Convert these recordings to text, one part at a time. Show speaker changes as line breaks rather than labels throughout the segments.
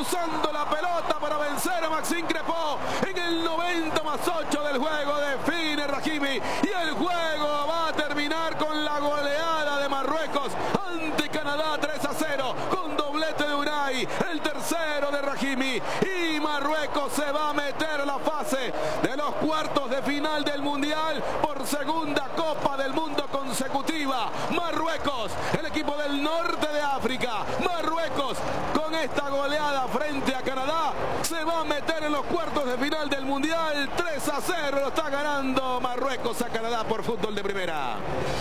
cruzando la pelota para vencer a Maxime Crépeau en el 90+8 del juego. Define Rahimi y el juego va a terminar con la goleada de Marruecos ante Canadá 3-0 con doblete de Unai, el tercero de Rahimi, y Marruecos se va a meter a la fase de los cuartos de final del Mundial por segunda Copa del Mundo consecutiva. Marruecos, el equipo del norte de África, Marruecos con esta goleada frente a Canadá se va a meter en los cuartos de final del Mundial. 3-0 lo está ganando Marruecos a Canadá por fútbol de primera.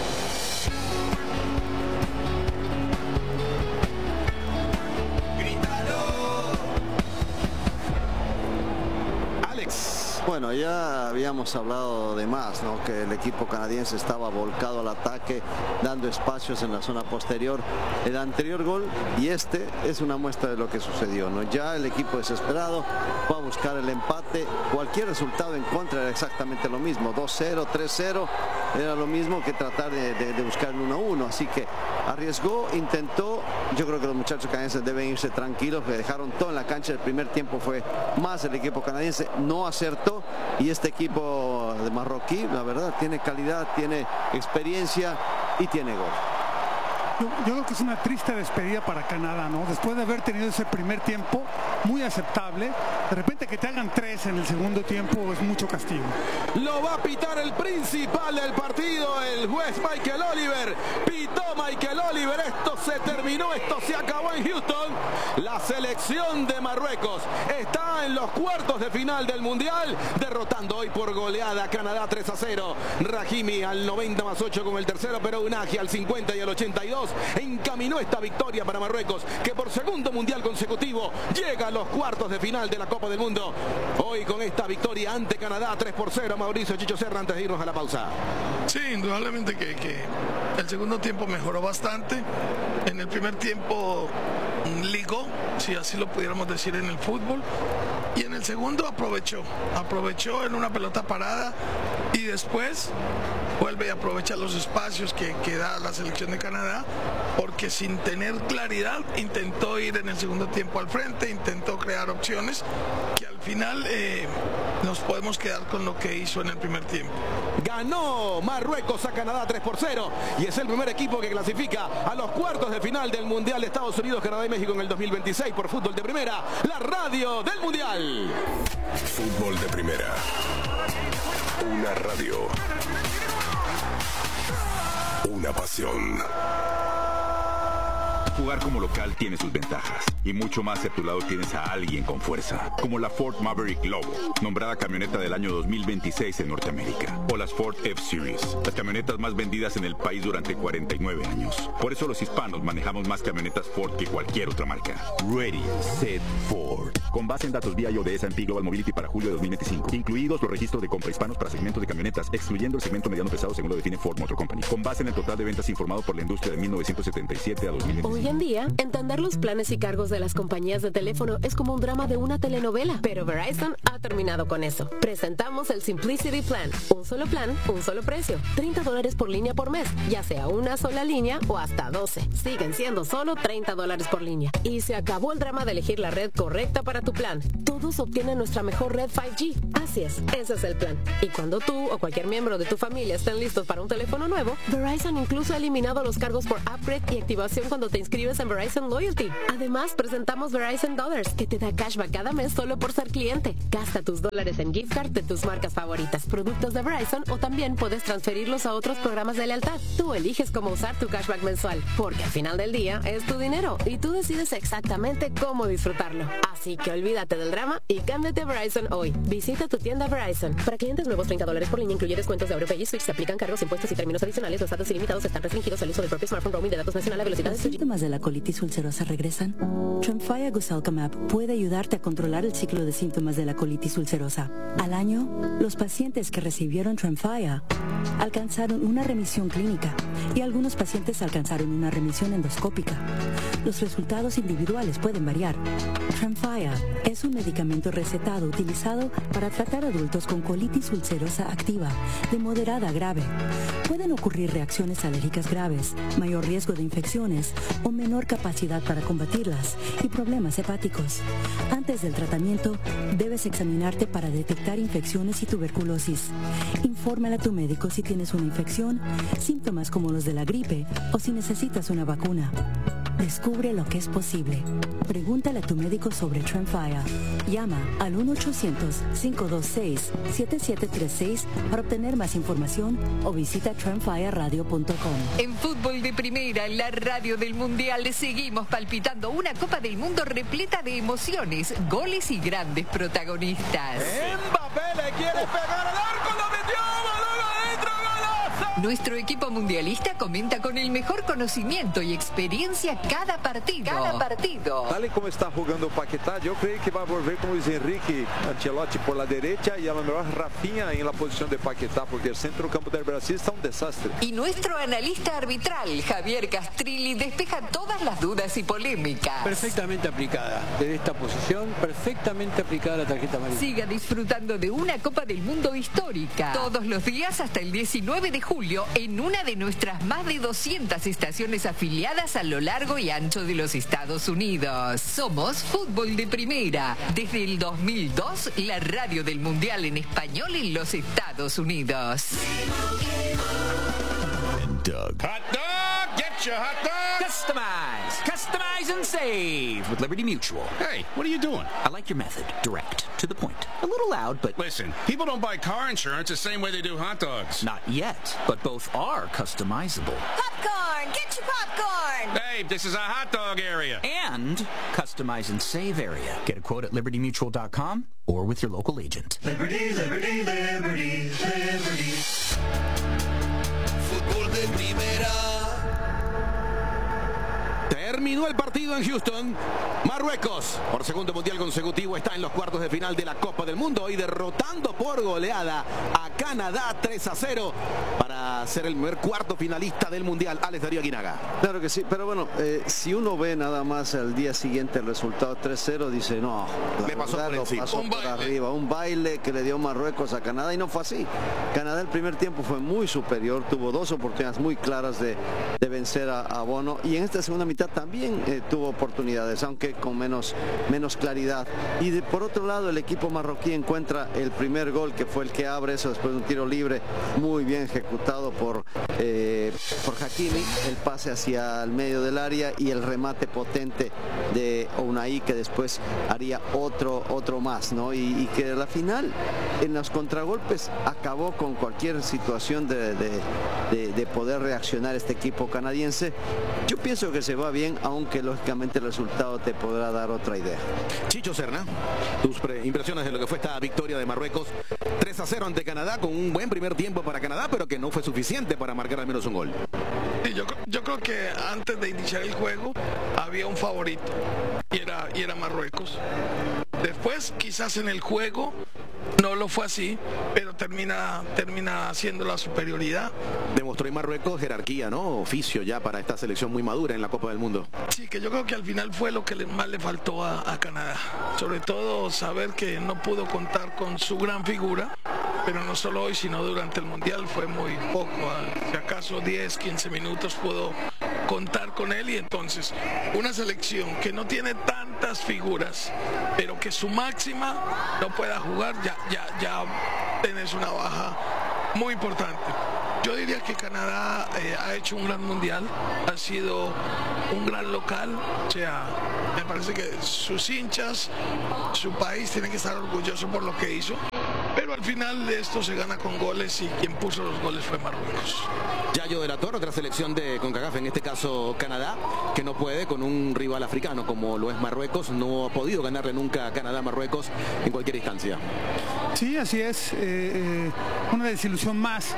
Bueno, ya habíamos hablado de más, ¿no? Que el equipo canadiense estaba volcado al ataque, dando espacios en la zona posterior. El anterior gol y este es una muestra de lo que sucedió, ¿no? Ya el equipo desesperado va a buscar el empate. Cualquier resultado en contra era exactamente lo mismo. 2-0, 3-0 era lo mismo que tratar de buscar el 1-1. Así que arriesgó, intentó. Yo creo que los muchachos canadienses deben irse tranquilos, que dejaron todo en la cancha. El primer tiempo fue más el equipo canadiense, no acertó, y este equipo de marroquí, la verdad, tiene calidad, tiene experiencia y tiene gol.
Yo creo que es una triste despedida para Canadá, ¿no? Después de haber tenido ese primer tiempo muy aceptable, de repente que te hagan 3 en el segundo tiempo es mucho castigo.
Lo va a pitar el principal del partido, el juez Michael Oliver. Pitó Michael Oliver, esto se terminó, esto se acabó en Houston. La selección de Marruecos está en los cuartos de final del Mundial, derrotando hoy por goleada a Canadá 3-0. Rahimi al 90+8 con el tercero, pero Unai al 50 y al 82 encaminó esta victoria para Marruecos, que por segundo Mundial consecutivo llega a los cuartos de final de la Copa del Mundo. Hoy con esta victoria ante Canadá 3-0, Mauricio Chicho Serra, antes de irnos a la pausa.
Sí, indudablemente que el segundo tiempo mejoró bastante. En el primer tiempo ligó, si así lo pudiéramos decir en el fútbol, y en el segundo aprovechó en una pelota parada, y después vuelve y aprovecha los espacios que da la selección de Canadá, porque sin tener claridad intentó ir en el segundo tiempo al frente, intentó crear opciones que al final nos podemos quedar con lo que hizo en el primer tiempo.
Ganó Marruecos a Canadá 3-0 y es el primer equipo que clasifica a los cuartos de final del Mundial de Estados Unidos, Canadá y México en el 2026 por fútbol de primera, la radio del Mundial.
Fútbol de primera. Una radio. Una pasión.
Jugar como local tiene sus ventajas y mucho más si a tu lado tienes a alguien con fuerza, como la Ford Maverick Lobo, nombrada camioneta del año 2026 en Norteamérica, o las Ford F-Series, las camionetas más vendidas en el país durante 49 años. Por eso los hispanos manejamos más camionetas Ford que cualquier otra marca. Ready, Set, Ford. Con base en datos vía de S&P Global Mobility para julio de 2025, incluidos los registros de compra hispanos para segmentos de camionetas, excluyendo el segmento mediano pesado según lo define Ford Motor Company, con base en el total de ventas informado por la industria de 1977 a 2025.
Hoy en día, entender los planes y cargos de las compañías de teléfono es como un drama de una telenovela, pero Verizon ha terminado con eso. Presentamos el Simplicity Plan, un solo plan, un solo precio, $30 por línea por mes, ya sea una sola línea o hasta 12. Siguen siendo solo $30 por línea. Y se acabó el drama de elegir la red correcta para tu plan. Todos obtienen nuestra mejor red 5G. Así es, ese es el plan. Y cuando tú o cualquier miembro de tu familia estén listos para un teléfono nuevo, Verizon incluso ha eliminado los cargos por upgrade y activación cuando te inscribes en Verizon Loyalty. Además, presentamos Verizon Dollars, que te da cashback cada mes solo por ser cliente. Gasta tus dólares en gift card de tus marcas favoritas, productos de Verizon, o también puedes transferirlos a otros programas de lealtad. Tú eliges cómo usar tu cashback mensual, porque al final del día es tu dinero y tú decides exactamente cómo disfrutarlo. Así que olvídate del drama y cámbiate a Verizon hoy. Visita tu tienda Verizon. Para clientes nuevos, $30 por línea, incluye descuentos de AuroPay y Switch. Se aplican cargos, impuestos y términos adicionales. Los datos ilimitados están restringidos al uso del propio smartphone. Roaming de datos nacional a velocidad de
¿Los síntomas de la colitis ulcerosa regresan? Tremfya Guselkumab puede ayudarte a controlar el ciclo de síntomas de la colitis ulcerosa. Al año, los pacientes que recibieron Tremfya alcanzaron una remisión clínica y algunos pacientes alcanzaron una remisión endoscópica. Los resultados individuales pueden variar. Tremfya es un medicamento recetado utilizado para tratar adultos con colitis ulcerosa activa de moderada a grave. Pueden ocurrir reacciones alérgicas graves, mayor riesgo de infecciones o o menor capacidad para combatirlas y problemas hepáticos. Antes del tratamiento, debes examinarte para detectar infecciones y tuberculosis. Infórmale a tu médico si tienes una infección, síntomas como los de la gripe o si necesitas una vacuna. Descubre lo que es posible. Pregúntale a tu médico sobre Tremfya. Llama al 1-800-526-7736 para obtener más información o visita tremfyaradio.com.
En Fútbol de Primera, la radio del Mundial, seguimos palpitando una Copa del Mundo repleta de emociones, goles y grandes protagonistas.
Mbappé le quiere pegar al arco, lo metió, balón adentro, golazo.
Nuestro equipo mundialista comenta con el mejor conocimiento y experiencia cada partido.
Tal y como está jugando o Paquetá, yo creo que va a volver con Luis Enrique Ancelotti por la derecha y a lo mejor Rafinha en la posición de Paquetá, porque el centro campo del Brasil está un desastre.
Y nuestro analista arbitral, Javier Castrilli, despeja todas las dudas y polémicas.
Perfectamente aplicada. Desde esta posición, perfectamente aplicada la tarjeta amarilla.
Siga disfrutando de una Copa del Mundo histórica. Todos los días hasta el 19 de julio en una de nuestras más de 200 estaciones afiliadas a lo largo y ancho de los Estados Unidos. Somos Fútbol de Primera. Desde el 2002, la radio del Mundial en español en los Estados Unidos.
Doug.
Hot dog! Get your hot dog!
Customize and save with Liberty Mutual.
Hey, what are you doing?
I like your method. Direct. To the point. A little loud, but...
Listen, people don't buy car insurance the same way they do hot dogs.
Not yet, but both are customizable.
Popcorn! Get your popcorn!
Hey, this is a hot dog area.
And customize and save area. Get a quote at libertymutual.com or with your local agent.
Liberty, liberty, liberty, liberty. Fútbol de Primera.
Terminó el partido en Houston. Marruecos, por segundo mundial consecutivo, está en los cuartos de final de la Copa del Mundo y derrotando por goleada a Canadá 3-0 para ser el primer cuarto finalista del mundial. Alex Darío Aguinaga.
Claro que sí, pero bueno, si uno ve nada más al día siguiente el resultado 3-0, dice no,
le pasó por encima.
Pasó por arriba, un baile que le dio Marruecos a Canadá y no fue así. Canadá el primer tiempo fue muy superior, tuvo dos oportunidades muy claras de vencer a Bono y en esta segunda mitad también tuvo oportunidades, aunque con menos claridad. Y por otro lado, el equipo marroquí encuentra el primer gol, que fue el que abre eso después de un tiro libre muy bien ejecutado por Hakimi, el pase hacia el medio del área y el remate potente de Unai, que después haría otro más, ¿no? Y que a la final, en los contragolpes, acabó con cualquier situación de poder reaccionar este equipo canadiense. Yo pienso que se va bien, aunque lógicamente el resultado te podrá dar otra idea.
Chicho Serna, tus impresiones de lo que fue esta victoria de Marruecos 3-0 ante Canadá, con un buen primer tiempo para Canadá, pero que no fue suficiente para marcar al menos un gol.
Sí, yo creo que antes de iniciar el juego había un favorito y era Marruecos. Después, quizás en el juego no lo fue así, pero termina siendo la superioridad.
Demostró en Marruecos jerarquía, ¿no? Oficio ya para esta selección muy madura en la Copa del Mundo.
Sí, que yo creo que al final fue lo que más le faltó a Canadá. Sobre todo saber que no pudo contar con su gran figura, pero no solo hoy, sino durante el Mundial fue muy poco. Si acaso 10, 15 minutos pudo contar con él, y entonces una selección que no tiene tantas figuras, pero que su máxima no pueda jugar, ya tenés una baja muy importante. Yo diría que Canadá ha hecho un gran mundial, ha sido un gran local, o sea, me parece que sus hinchas, su país tienen que estar orgullosos por lo que hizo, pero al final de esto se gana con goles y quien puso los goles fue Marruecos.
Yayo de la Torre, otra selección de CONCACAF, en este caso Canadá, que no puede con un rival africano como lo es Marruecos, no ha podido ganarle nunca a Canadá Marruecos en cualquier instancia.
Sí, así es, una desilusión más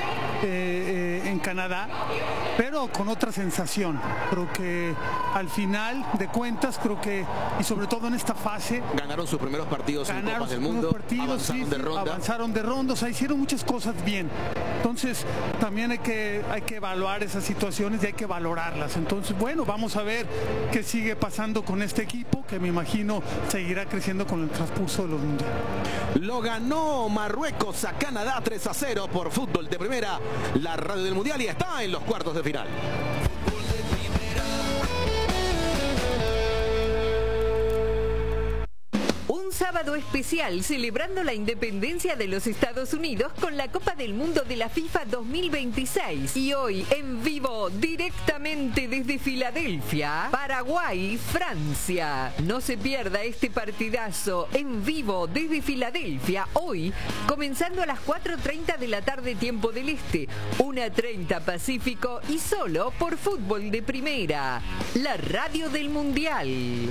en Canadá, pero con otra sensación. Creo que al final de cuentas, y sobre todo en esta fase,
ganaron sus primeros partidos en Copas del Mundo,
avanzaron de ronda, o sea, hicieron muchas cosas bien. Entonces también hay que evaluar esas situaciones y hay que valorarlas. Entonces, bueno, vamos a ver qué sigue pasando con este equipo, que me imagino seguirá creciendo con el transcurso de los mundiales.
Lo ganó Marruecos a Canadá 3-0 por Fútbol de Primera, la radio del Mundial, y está en los cuartos de final.
sábado especial celebrando la independencia de los Estados Unidos con la Copa del Mundo de la FIFA 2026. Y hoy en vivo, directamente desde Filadelfia, Paraguay, Francia. No se pierda este partidazo en vivo desde Filadelfia, hoy, comenzando a las 4:30 de la tarde tiempo del Este, 1:30 Pacífico y solo por Fútbol de Primera, la radio del Mundial.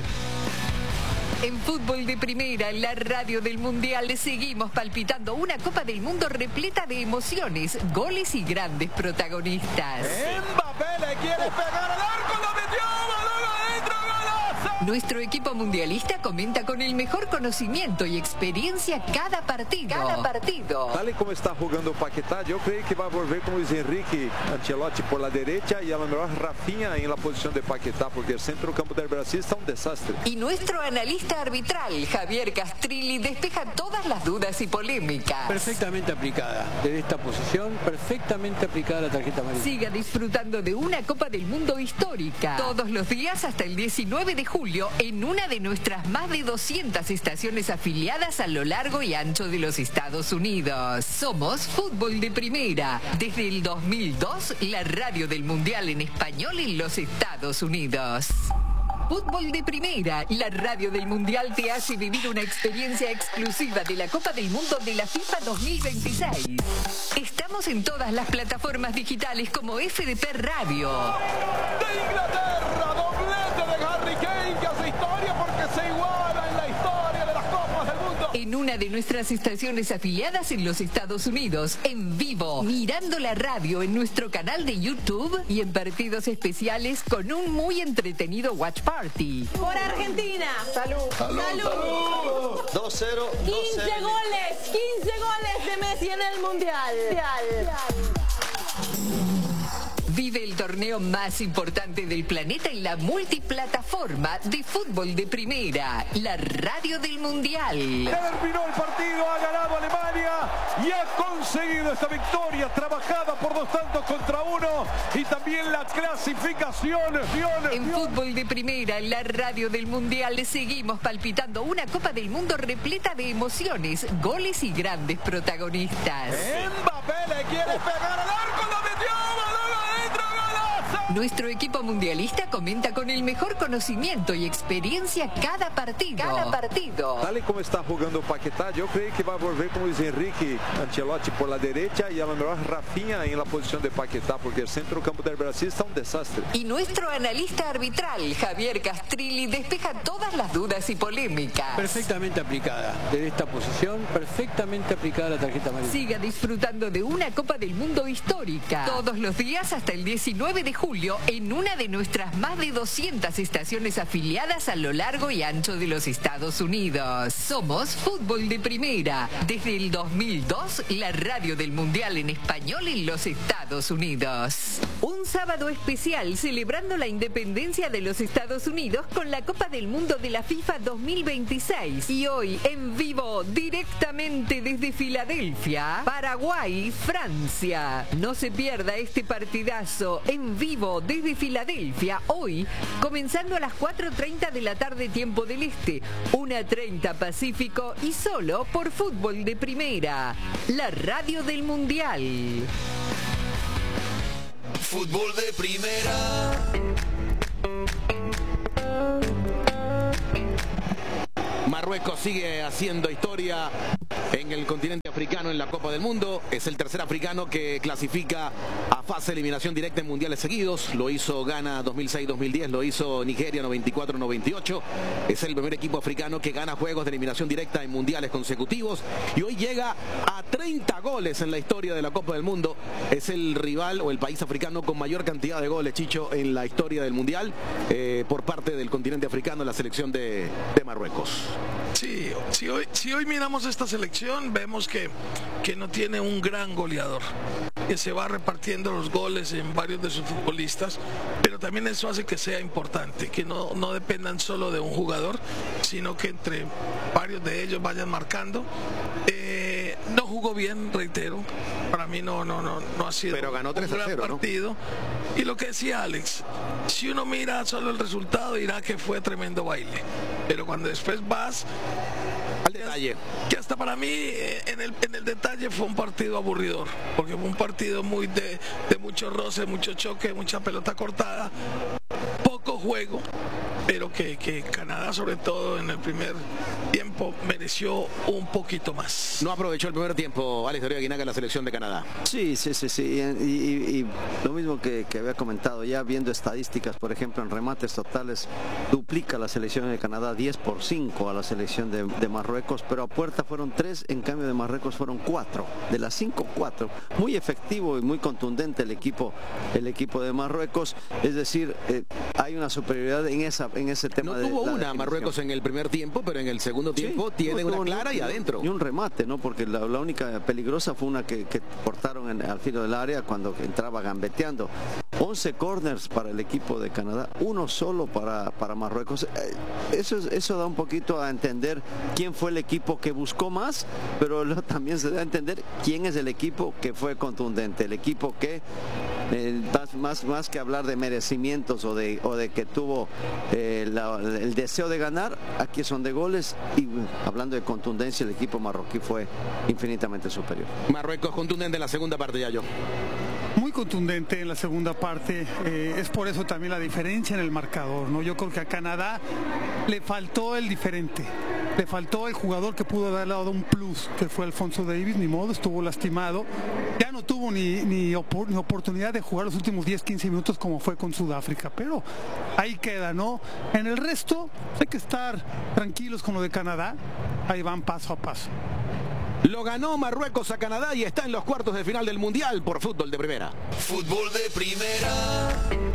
En Fútbol de Primera, la radio del Mundial, seguimos palpitando una Copa del Mundo repleta de emociones, goles y grandes protagonistas.
Mbappé le quiere pegar al arco, lo metió, balón adentro, golazo.
Nuestro equipo mundialista comenta con el mejor conocimiento y experiencia cada partido.
Tal como está jugando Paquetá, yo creo que va a volver con Luis Enrique Ancelotti por la derecha y a lo mejor Rafinha en la posición de Paquetá, porque el centro campo del Brasil está un desastre.
Y nuestro analista arbitral, Javier Castrilli, despeja todas las dudas y polémicas.
Perfectamente aplicada. Desde esta posición, perfectamente aplicada la tarjeta amarilla.
Siga disfrutando de una Copa del Mundo histórica. Todos los días hasta el 19 de julio en una de nuestras más de 200 estaciones afiliadas a lo largo y ancho de los Estados Unidos. Somos Fútbol de Primera. Desde el 2002, la radio del Mundial en español en los Estados Unidos. Fútbol de Primera, la radio del Mundial te hace vivir una experiencia exclusiva de la Copa del Mundo de la FIFA 2026. Estamos en todas las plataformas digitales como FDP Radio.
De Inglaterra, doblete de Harry Kane que hace historia porque se iguala en la historia de las Copas del Mundo.
En una de nuestras estaciones afiliadas en los Estados Unidos, en vivo, mirando la radio en nuestro canal de YouTube y en partidos especiales con un muy entretenido watch party.
Por Argentina. Salud.
2-0.
15 goles de Messi en el Mundial.
Vive el torneo más importante del planeta en la multiplataforma de Fútbol de Primera, la radio del Mundial.
Terminó el partido, ha ganado Alemania y ha conseguido esta victoria trabajada por 2-1 y también la clasificación.
En Fútbol de Primera, la radio del Mundial, seguimos palpitando una Copa del Mundo repleta de emociones, goles y grandes protagonistas.
Mbappé le quiere pegar al arco, lo metió, balón adentro, golazo.
Nuestro equipo mundialista comenta con el mejor conocimiento y experiencia cada partido.
Tal como está jugando Paquetá, yo creo que va a volver con Luis Enrique Ancelotti por la derecha y a lo mejor Rafinha en la posición de Paquetá, porque el centro campo del Brasil está un desastre.
Y nuestro analista arbitral, Javier Castrilli, despeja todas las dudas y polémicas.
Perfectamente aplicada. Desde esta posición, perfectamente aplicada la tarjeta amarilla.
Siga disfrutando de una Copa del Mundo histórica. Todos los días hasta el 19 de julio en una de nuestras más de 200 estaciones afiliadas a lo largo y ancho de los Estados Unidos. Somos Fútbol de Primera. Desde el 2002, la radio del Mundial en español en los Estados Unidos. Un sábado especial celebrando la independencia de los Estados Unidos con la Copa del Mundo de la FIFA 2026. Y hoy en vivo, directamente desde Filadelfia, Paraguay, Francia. No se pierda este partidazo en vivo desde Filadelfia, hoy, comenzando a las 4:30 de la tarde tiempo del Este, 1:30 Pacífico y solo por Fútbol de Primera, la radio del Mundial.
Fútbol de Primera.
Marruecos sigue haciendo historia en el continente africano en la Copa del Mundo. Es el tercer africano que clasifica a fase de eliminación directa en mundiales seguidos. Lo hizo Ghana 2006-2010, lo hizo Nigeria 94-98. Es el primer equipo africano que gana juegos de eliminación directa en mundiales consecutivos. Y hoy llega a 30 goles en la historia de la Copa del Mundo. Es el rival o el país africano con mayor cantidad de goles, Chicho, en la historia del mundial por parte del continente africano, la selección de Marruecos.
Sí, si hoy miramos esta selección, vemos que no tiene un gran goleador, que se va repartiendo los goles en varios de sus futbolistas, pero también eso hace que sea importante, que no dependan solo de un jugador, sino que entre varios de ellos vayan marcando. No jugó bien, reitero, para mí no ha sido
pero ganó 3-0,
un gran partido, ¿no? Y lo que decía Alex, si uno mira solo el resultado dirá que fue tremendo baile, pero cuando después vas
detalle.
Que hasta para mí, en el detalle, fue un partido aburridor, porque fue un partido muy de mucho roce, mucho choque, mucha pelota cortada, poco juego, pero que Canadá, sobre todo en el primer tiempo, mereció un poquito más.
No aprovechó el primer tiempo Alex Aguinaga en la selección de Canadá.
Sí. Y lo mismo que había comentado, ya viendo estadísticas, por ejemplo, en remates totales, duplica la selección de Canadá 10-5 a la selección de Marruecos, pero a puerta fueron 3, en cambio de Marruecos fueron 4. De las 5, 4. Muy efectivo y muy contundente el equipo de Marruecos. Es decir, hay una superioridad en ese tema.
No tuvo una Marruecos en el primer tiempo, pero en el segundo tiempo tiene una clara y adentro.
Y un remate, ¿no? Porque la única peligrosa fue una que cortaron al filo del área cuando entraba gambeteando. 11 corners para el equipo de Canadá, uno solo para Marruecos. Eso da un poquito a entender quién fue el equipo que buscó más, pero también se da a entender quién es el equipo que fue contundente, el equipo que más que hablar de merecimientos o de que tuvo el deseo de ganar, aquí son de goles, y hablando de contundencia, el equipo marroquí fue infinitamente superior.
Marruecos contundente en la segunda parte, Yayo.
Muy contundente en la segunda parte, es por eso también la diferencia en el marcador, ¿no? Yo creo que a Canadá le faltó el diferente, le faltó el jugador que pudo haberle dado un plus, que fue Alfonso Davies. Ni modo, estuvo lastimado, ya no tuvo ni oportunidad de jugar los últimos 10-15 minutos como fue con Sudáfrica, pero ahí queda, ¿no? En el resto hay que estar tranquilos con lo de Canadá, ahí van paso a paso.
Lo ganó Marruecos a Canadá y está en los cuartos de final del Mundial por Fútbol de Primera.
Fútbol de Primera.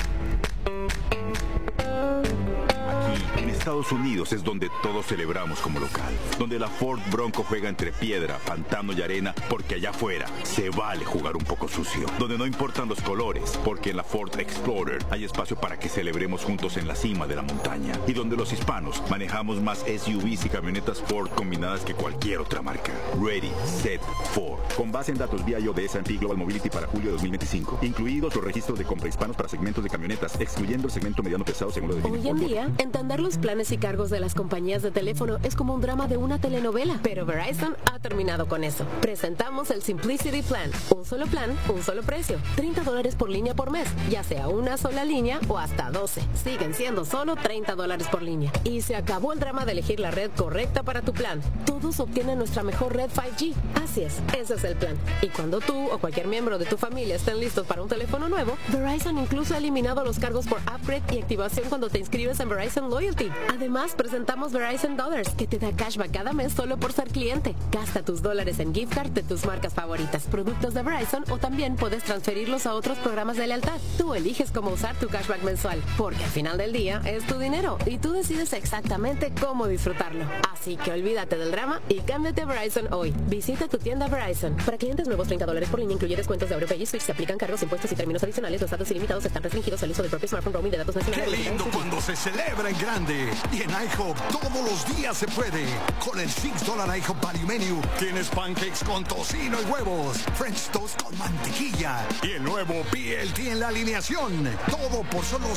Aquí, en Estados Unidos, es donde todos celebramos como local. Donde la Ford Bronco juega entre piedra, pantano y arena, porque allá afuera se vale jugar un poco sucio. Donde no importan los colores, porque en la Ford Explorer hay espacio para que celebremos juntos en la cima de la montaña. Y donde los hispanos manejamos más SUVs y camionetas Ford combinadas que cualquier otra marca. Ready, Set, Ford. Con base en datos BIO de S&P Global Mobility para julio de 2025, incluidos los registros de compra hispanos para segmentos de camionetas, excluyendo el segmento mediano pesado según lo definido.
Hoy en día, entender los planes y cargos de las compañías de teléfono es como un drama de una telenovela, pero Verizon ha terminado con eso. Presentamos el Simplicity Plan. Un solo plan, un solo precio. $30 por línea por mes, ya sea una sola línea o hasta 12. Siguen siendo solo $30 por línea. Y se acabó el drama de elegir la red correcta para tu plan. Todos obtienen nuestra mejor red 5G. Así es, ese es el plan. Y cuando tú o cualquier miembro de tu familia estén listos para un teléfono nuevo, Verizon incluso ha eliminado los cargos por upgrade y activación cuando te inscribes en Verizon Loyalty. Además, presentamos Verizon Dollars, que te da cashback cada mes solo por ser cliente. Gasta tus dólares en gift card de tus marcas favoritas, productos de Verizon, o también puedes transferirlos a otros programas de lealtad. Tú eliges cómo usar tu cashback mensual, porque al final del día es tu dinero y tú decides exactamente cómo disfrutarlo. Así que olvídate del drama y cámbiate a Verizon hoy. Visita tu tienda Verizon. Para clientes nuevos, $30 por línea, incluye descuentos de Europay y Switch. Se aplican cargos, impuestos y términos adicionales. Los datos ilimitados están restringidos al uso del propio smartphone, roaming de datos nacionales.
¡Qué lindo cuando se celebra en grande! Y en IHOP todos los días se puede. Con el $6 IHOP Value Menu tienes pancakes con tocino y huevos, French toast con mantequilla y el nuevo BLT en la alineación. Todo por solo $6.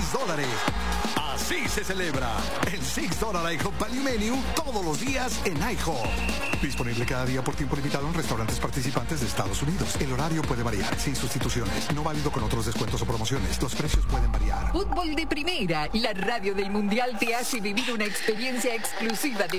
Así se celebra el $6 IHOP Value Menu todos los días en IHOP. Disponible cada día por tiempo limitado en restaurantes participantes de Estados Unidos. El horario puede variar, sin sustituciones. No válido con otros descuentos o promociones. Los precios pueden variar.
Fútbol de Primera, la radio del Mundial te hace vivir una experiencia exclusiva de